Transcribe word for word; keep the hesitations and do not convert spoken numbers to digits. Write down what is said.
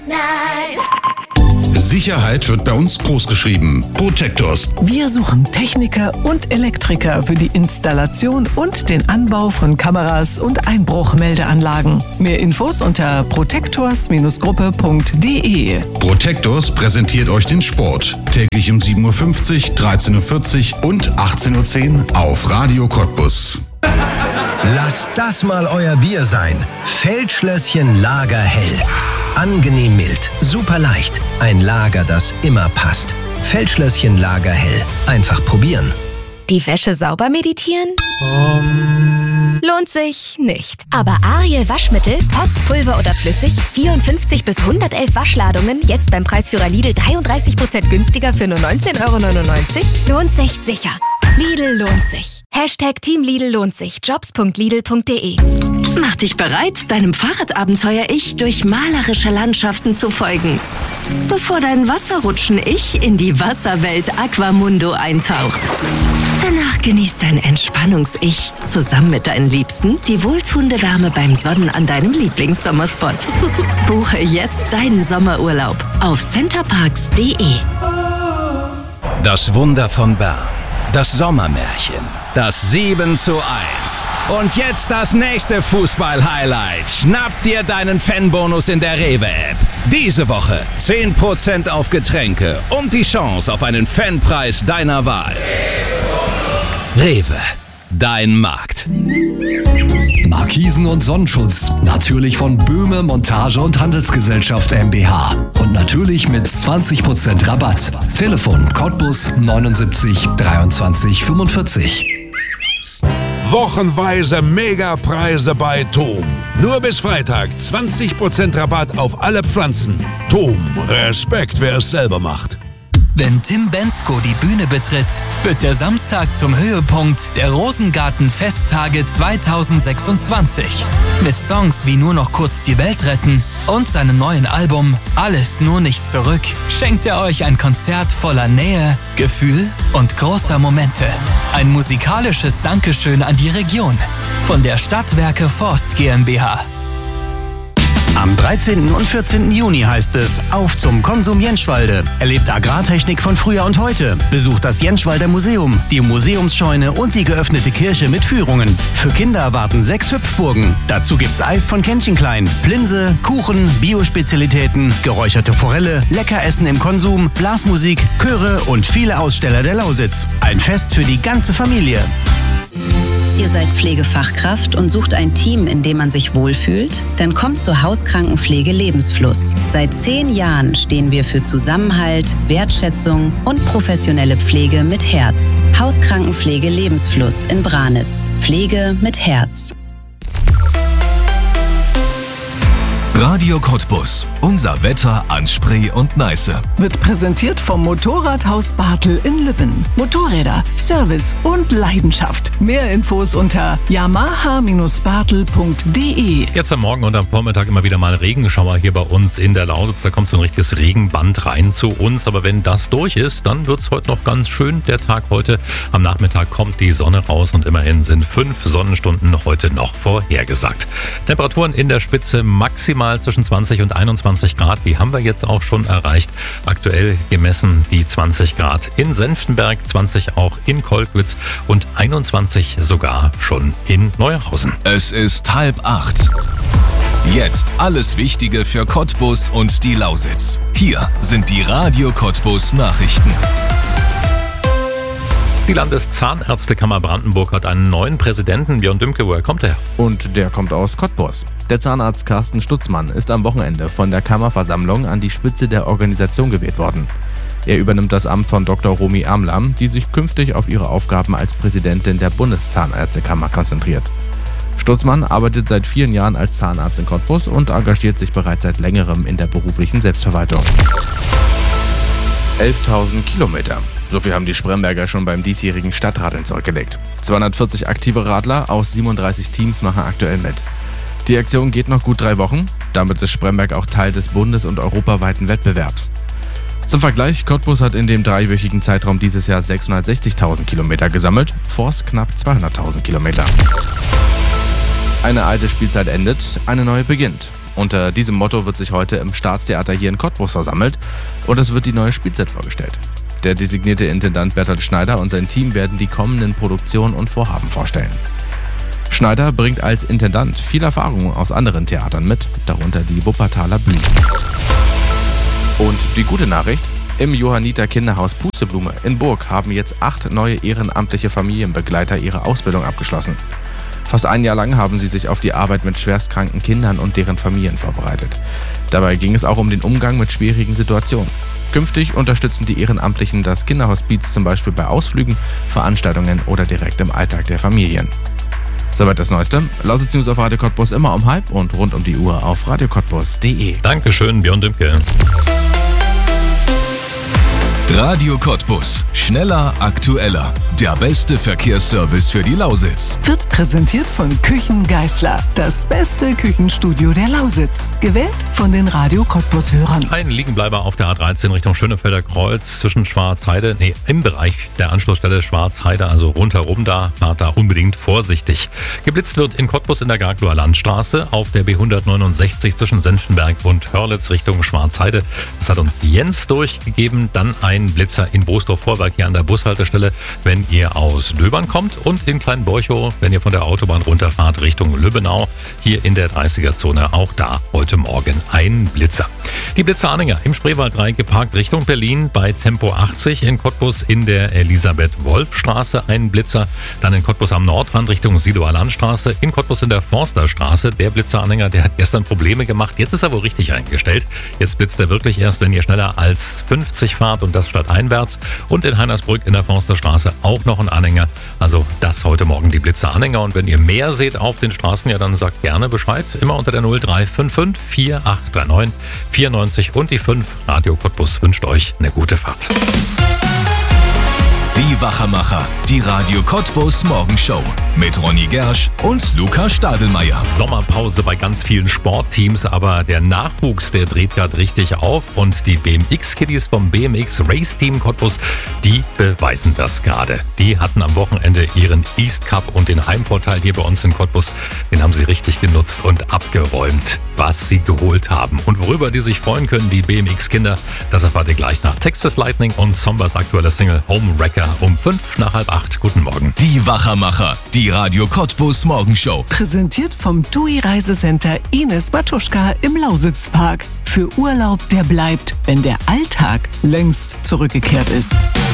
Nein! Sicherheit wird bei uns großgeschrieben. Protectors. Wir suchen Techniker und Elektriker für die Installation und den Anbau von Kameras und Einbruchmeldeanlagen. Mehr Infos unter protectors Gruppe punkt de. Protectors präsentiert euch den Sport. Täglich um sieben Uhr fünfzig, dreizehn Uhr vierzig und achtzehn Uhr zehn auf Radio Cottbus. Lasst das mal euer Bier sein. Feldschlösschen Lagerhell. Angenehm mild, super leicht. Ein Lager, das immer passt. Feldschlösschen Lagerhell. Einfach probieren. Die Wäsche sauber meditieren? Um. Lohnt sich nicht. Aber Ariel Waschmittel, Pots, Pulver oder flüssig, vierundfünfzig bis hundertelf Waschladungen, jetzt beim Preisführer Lidl dreiunddreißig Prozent günstiger für nur neunzehn Euro neunundneunzig? Lohnt sich sicher. Lidl lohnt sich. Hashtag Team Lidl lohnt sich. jobs punkt lidl punkt de. Mach dich bereit, deinem Fahrradabenteuer-Ich durch malerische Landschaften zu folgen. Bevor dein Wasserrutschen-Ich in die Wasserwelt Aquamundo eintaucht. Danach genießt dein Entspannungs-Ich zusammen mit deinen Liebsten die wohltuende Wärme beim Sonnen an deinem Lieblingssommerspot. Buche jetzt deinen Sommerurlaub auf centerparks punkt de. Das Wunder von Bern. Das Sommermärchen. Das sieben zu eins. Und jetzt das nächste Fußball-Highlight. Schnapp dir deinen Fanbonus in der Rewe-App. Diese Woche zehn Prozent auf Getränke und die Chance auf einen Fanpreis deiner Wahl. Rewe, dein Markt. Markisen und Sonnenschutz. Natürlich von Böhme Montage und Handelsgesellschaft GmbH. Und natürlich mit zwanzig Prozent Rabatt. Telefon Cottbus neunundsiebzig dreiundzwanzig fünfundvierzig. Wochenweise Megapreise bei Thom. Nur bis Freitag zwanzig Prozent Rabatt auf alle Pflanzen. Thom, Respekt, wer es selber macht. Wenn Tim Bensko die Bühne betritt, wird der Samstag zum Höhepunkt der Rosengarten-Festtage zweitausendsechsundzwanzig. Mit Songs wie Nur noch kurz die Welt retten und seinem neuen Album Alles nur nicht zurück schenkt er euch ein Konzert voller Nähe, Gefühl und großer Momente. Ein musikalisches Dankeschön an die Region von der Stadtwerke Forst GmbH. Am dreizehnten und vierzehnten Juni heißt es Auf zum Konsum Jenschwalde. Erlebt Agrartechnik von früher und heute. Besucht das Jenschwalder Museum, die Museumsscheune und die geöffnete Kirche mit Führungen. Für Kinder erwarten sechs Hüpfburgen. Dazu gibt's Eis von Kännchenklein, Plinse, Kuchen, Biospezialitäten, geräucherte Forelle, Leckeressen im Konsum, Blasmusik, Chöre und viele Aussteller der Lausitz. Ein Fest für die ganze Familie. Ihr seid Pflegefachkraft und sucht ein Team, in dem man sich wohlfühlt? Dann kommt zur Hauskrankenpflege Lebensfluss. Seit zehn Jahren stehen wir für Zusammenhalt, Wertschätzung und professionelle Pflege mit Herz. Hauskrankenpflege Lebensfluss in Branitz. Pflege mit Herz. Radio Cottbus. Unser Wetter an Spree und Neiße. Wird präsentiert vom Motorradhaus Bartel in Lübben. Motorräder, Service und Leidenschaft. Mehr Infos unter yamaha bartel punkt de. Jetzt am Morgen und am Vormittag immer wieder mal Regenschauer hier bei uns in der Lausitz. Da kommt so ein richtiges Regenband rein zu uns. Aber wenn das durch ist, dann wird es heute noch ganz schön. Der Tag heute. Am Nachmittag kommt die Sonne raus und immerhin sind fünf Sonnenstunden heute noch vorhergesagt. Temperaturen in der Spitze maximal zwischen zwanzig und einundzwanzig Grad. Die haben wir jetzt auch schon erreicht. Aktuell gemessen die zwanzig Grad in Senftenberg, zwanzig auch in Kolkwitz und einundzwanzig sogar schon in Neuhausen. Es ist halb acht. Jetzt alles Wichtige für Cottbus und die Lausitz. Hier sind die Radio Cottbus Nachrichten. Die Landeszahnärztekammer Brandenburg hat einen neuen Präsidenten. Björn Dümke, woher kommt er? Und der kommt aus Cottbus. Der Zahnarzt Carsten Stutzmann ist am Wochenende von der Kammerversammlung an die Spitze der Organisation gewählt worden. Er übernimmt das Amt von Doktor Romy Amler, die sich künftig auf ihre Aufgaben als Präsidentin der Bundeszahnärztekammer konzentriert. Stutzmann arbeitet seit vielen Jahren als Zahnarzt in Cottbus und engagiert sich bereits seit längerem in der beruflichen Selbstverwaltung. elftausend Kilometer. So viel haben die Spremberger schon beim diesjährigen Stadtradeln zurückgelegt. zweihundertvierzig aktive Radler aus siebenunddreißig Teams machen aktuell mit. Die Aktion geht noch gut drei Wochen. Damit ist Spremberg auch Teil des bundes- und europaweiten Wettbewerbs. Zum Vergleich, Cottbus hat in dem dreiwöchigen Zeitraum dieses Jahr sechshundertsechzigtausend Kilometer gesammelt, Forst knapp zweihunderttausend Kilometer. Eine alte Spielzeit endet, eine neue beginnt. Unter diesem Motto wird sich heute im Staatstheater hier in Cottbus versammelt und es wird die neue Spielzeit vorgestellt. Der designierte Intendant Bertolt Schneider und sein Team werden die kommenden Produktionen und Vorhaben vorstellen. Schneider bringt als Intendant viel Erfahrung aus anderen Theatern mit, darunter die Wuppertaler Bühne. Und die gute Nachricht: Im Johanniter Kinderhaus Pusteblume in Burg haben jetzt acht neue ehrenamtliche Familienbegleiter ihre Ausbildung abgeschlossen. Fast ein Jahr lang haben sie sich auf die Arbeit mit schwerstkranken Kindern und deren Familien vorbereitet. Dabei ging es auch um den Umgang mit schwierigen Situationen. Künftig unterstützen die Ehrenamtlichen das Kinderhospiz zum Beispiel bei Ausflügen, Veranstaltungen oder direkt im Alltag der Familien. Soweit das Neueste. Lausitz News auf Radio Cottbus immer um halb und rund um die Uhr auf radio cottbus punkt de. Dankeschön, Björn Dümke. Radio Cottbus. Schneller, aktueller. Der beste Verkehrsservice für die Lausitz. Wird präsentiert von Küchen Geißler. Das beste Küchenstudio der Lausitz. Gewählt von den Radio Cottbus-Hörern. Ein Liegenbleiber auf der A dreizehn Richtung Schönefelder Kreuz zwischen Schwarzheide, nee, im Bereich der Anschlussstelle Schwarzheide, also rundherum da, fahrt da unbedingt vorsichtig. Geblitzt wird in Cottbus in der Garglower Landstraße auf der B hundertneunundsechzig zwischen Senftenberg und Hörlitz Richtung Schwarzheide. Das hat uns Jens durchgegeben. Dann ein Blitzer in Boosdorf-Vorwerk hier an der Bushaltestelle, wenn ihr aus Döbern kommt, und in Kleinborchow, wenn ihr von der Autobahn runterfahrt Richtung Lübbenau, hier in der dreißiger-Zone, auch da heute Morgen ein Blitzer. Die Blitzer-Anhänger im Spreewald-Dreieck geparkt Richtung Berlin bei Tempo achtzig, in Cottbus in der Elisabeth-Wolf-Straße ein Blitzer, dann in Cottbus am Nordrand Richtung Siloer Landstraße, in Cottbus in der Forsterstraße, der Blitzer-Anhänger, der hat gestern Probleme gemacht, jetzt ist er wohl richtig eingestellt, jetzt blitzt er wirklich erst, wenn ihr schneller als fünfzig fahrt und das stadteinwärts, und in Heinersbrück in der Forsterstraße auch noch ein Anhänger. Also das heute Morgen die Blitzer-Anhänger, und wenn ihr mehr seht auf den Straßen, ja, dann sagt gerne Bescheid. Immer unter der null drei fünf fünf vier acht drei neun vier neun und die fünf. Radio Cottbus wünscht euch eine gute Fahrt. Die Wachermacher, die Radio Cottbus Morgenshow mit Ronny Gersch und Luca Stadelmeier. Sommerpause bei ganz vielen Sportteams, aber der Nachwuchs, der dreht gerade richtig auf, und die B M X-Kiddies vom B M X Race Team Cottbus, die beweisen das gerade. Die hatten am Wochenende ihren East Cup und den Heimvorteil hier bei uns in Cottbus, den haben sie richtig genutzt und abgeräumt, was sie geholt haben. Und worüber die sich freuen können, die B M X-Kinder, das erfahrt ihr gleich nach Texas Lightning und Zombers aktueller Single Home Wrecker um fünf nach halb acht. Guten Morgen. Die Wachermacher, die Radio Cottbus Morgenshow. Präsentiert vom T U I Reisecenter Ines Matuschka im Lausitzpark. Für Urlaub, der bleibt, wenn der Alltag längst zurückgekehrt ist.